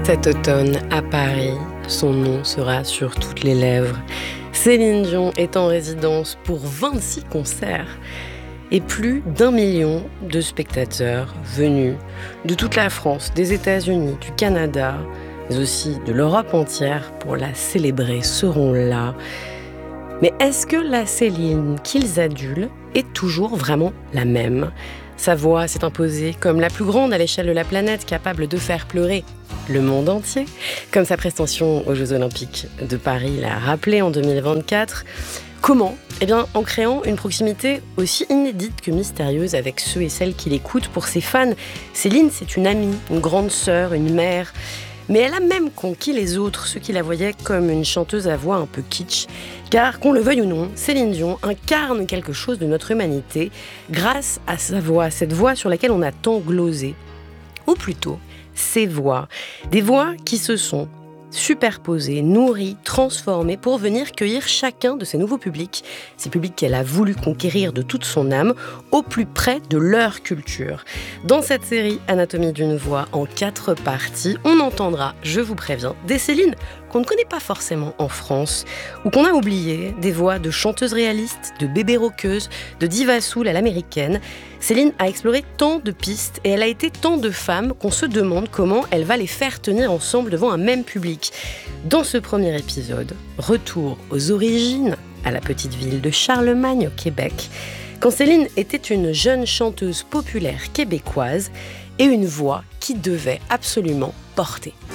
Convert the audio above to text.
Cet automne, à Paris, son nom sera sur toutes les lèvres. Céline Dion est en résidence pour 26 concerts et plus d'1 million de spectateurs venus de toute la France, des États-Unis, du Canada, mais aussi de l'Europe entière pour la célébrer, seront là. Mais est-ce que la Céline qu'ils adulent est toujours vraiment la même ? Sa voix s'est imposée comme la plus grande à l'échelle de la planète, capable de faire pleurer le monde entier, comme sa prestation aux Jeux Olympiques de Paris l'a rappelé en 2024. Comment ? Eh bien, en créant une proximité aussi inédite que mystérieuse avec ceux et celles qui l'écoutent. Pour ses fans, Céline, c'est une amie, une grande sœur, une mère. Mais elle a même conquis les autres, ceux qui la voyaient comme une chanteuse à voix un peu kitsch. Car, qu'on le veuille ou non, Céline Dion incarne quelque chose de notre humanité grâce à sa voix, cette voix sur laquelle on a tant glosé. Ou plutôt, ses voix. Des voix qui se sont superposées, nourries, transformées pour venir cueillir chacun de ces nouveaux publics, ces publics qu'elle a voulu conquérir de toute son âme, au plus près de leur culture. Dans cette série Anatomie d'une voix en 4 parties, on entendra, je vous préviens, des Céline qu'on ne connaît pas forcément en France, ou qu'on a oublié, des voix de chanteuses réalistes, de bébés rockeuses, de divas soul à l'américaine. Céline a exploré tant de pistes et elle a été tant de femmes qu'on se demande comment elle va les faire tenir ensemble devant un même public. Dans ce premier épisode, retour aux origines, à la petite ville de Charlemagne au Québec, quand Céline était une jeune chanteuse populaire québécoise et une voix qui devait absolument porter.